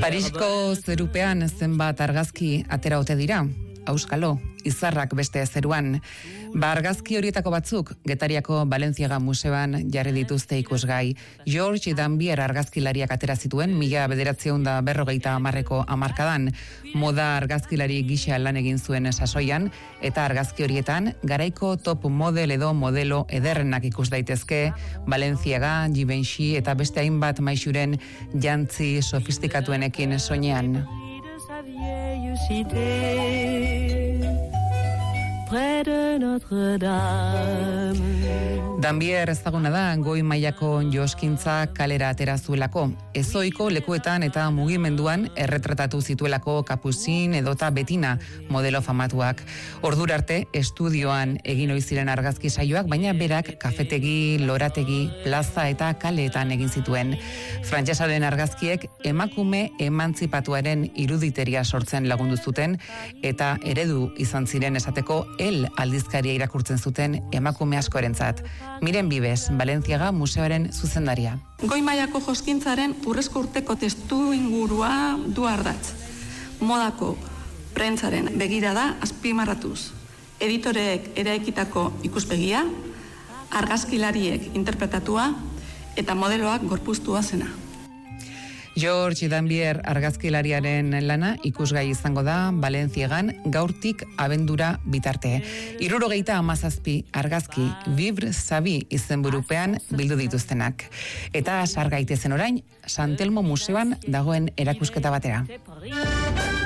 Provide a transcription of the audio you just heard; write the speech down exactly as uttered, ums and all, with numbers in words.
Parisko zerupean zenbat argazki atera ote dira, auskalo, izarrak beste zeruan. Ba argazki horietako batzuk, Getariako Balenciaga museoan jarri dituzte ikusgai. George Dambier argazkilariak atera zituen, mila bederatziehun da berrogeita hamarreko hamarkadan. Moda argazkilari gisa lan egin zuen sasoian, eta argazki horietan, garaiko top model edo modelo ederrenak ikus daitezke, Balenciaga, Givenchy eta beste hainbat maisuren jantzi sofistikatuenekin soinean. Dambier ezaguna da goi mailako joskintza kalera atera zuelako. Ezoiko lekuetan eta mugimenduan erretratatu zituelako Capucine edota Bettina modelo famatuak. Ordura arte estudioan egin ohi ziren argazki saioak, baina berak kafetegi, lorategi, plaza eta kaleetan egin zituen. Frantsesaren argazkiek emakume emantzipatuaren iruditeria sortzen lagundu zuten eta eredu izan ziren esateko El aldizkaria irakurtzen zuten emakume askorentzat. Miren Bibes, Balenciaga museoaren zuzendaria. Goi mailako joskintzaren urrezko urteko testu ingurua du ardatz. Modako prentsaren begirada azpimarratuz. Editoreek eraikitako ikuspegia, argazkilariek interpretatua eta modeloak gorpuztua zena. George Dambier argazkilariaren lana ikusgai izango da Balenciagan gaurtik abendura bitarte. Hirurogeita hamazazpi argazki Vivre sa vie izenburupean bildu dituztenak. Eta sar gaitezen orain San Telmo museoan dagoen erakusketa batera.